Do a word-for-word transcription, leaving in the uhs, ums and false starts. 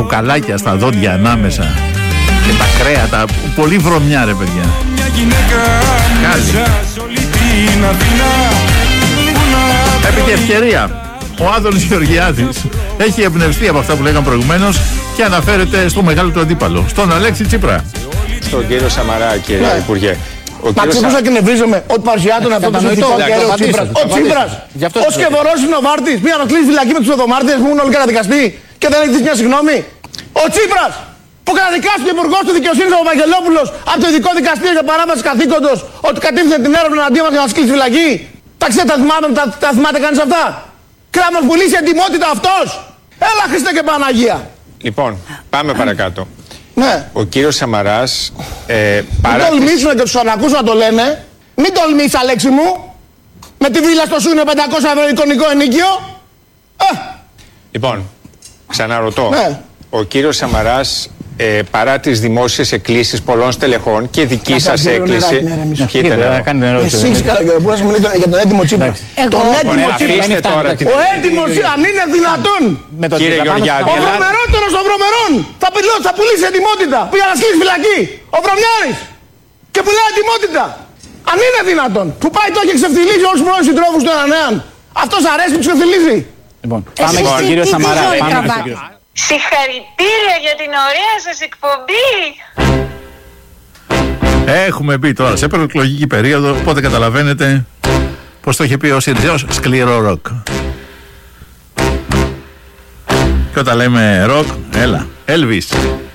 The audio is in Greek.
μπουκαλάκια στα δόντια ανάμεσα και τα κρέατα, πολύ βρωμιά ρε παιδιά. Καλή. Επί τη ευκαιρία, ο Άδωνης Γεωργιάδης έχει εμπνευστεί από αυτά που λέγαμε προηγουμένως και αναφέρεται στο μεγάλο του αντίπαλο, στον Αλέξη Τσίπρα. Στον κύριο Σαμαρά, κύριε ναι. Υπουργέ. Μα ξεπούσα Σα... και νευρίζομαι ότι παρουσιάτων αυτό το συζητικό καιρό ο Τσίπρας. Ο Τσίπρας, ο Σκευωρός είναι ο βάρτης, πήγα να κλείσει φυλακή με τους οδομάρτες που ήμουν όλοι καταδικαστεί και δεν έχει δει μια συγγνώμη. Ο Τσίπρας, που καταδικάστηκε ο υπουργός του Δικαιοσύνης ο Βαγγελόπουλος από το ειδικό δικαστήριο για παράβαση καθήκοντος ότι κατήφθηνε την έρευνα εναντίον μας για να μας κλείσει φυλακή. Τα ξέρετε, τα θυμάται, τα, τα θυμάται κανείς αυτά. Κράμος πουλήσει εντιμότητα αυτός. Έλα Χριστέ και Παναγία. Λοιπόν, πάμε παρακάτω. Ναι. Ο κύριος Σαμαράς ε, παρά... Μην τολμήσουν και τους ανακούσουν να το λένε. Μην τολμήσεις Αλέξη μου. Με τη βίλα στο Σούνιο πεντακόσια ευρώ εικονικό ενίκιο. Ε. Λοιπόν, ξαναρωτώ. Ναι. Ο κύριος Σαμαράς ε, παρά τις δημόσιες εκκλήσεις πολλών στελεχών και δική σας έκκληση. Πιείτε νερό. Εσείς που να μιλείτε για τον έτοιμο Τσίπρα. Τον έτοιμο Τσίπρα. Ο έτοιμος Τσίπρα, αν είναι δυνατόν. Κύριε Γεωργιάδη. Ο βρωμερότερος των βρωμερών θα πουλήσει ετοιμότητα. Που για να σκύλει φυλακή. Ο Βρωμιάρης. Και πουλάει ετοιμότητα. Αν είναι δυνατόν. Που πάει το και ξεφτιλίζει όλους τους πρώην συντρόφους του έναν. Αυτός αρέσει που ξεφτιλίζει. Λοιπόν, πάμε στον κύριο Σαμαρά. Συγχαρητήρια για την ωραία σας εκπομπή. Έχουμε μπει τώρα σε προεκλογική περίοδο, οπότε καταλαβαίνετε πως το είχε πει ο Σιριζέος, σκληρό ροκ. Και όταν λέμε ροκ, έλα, Elvis.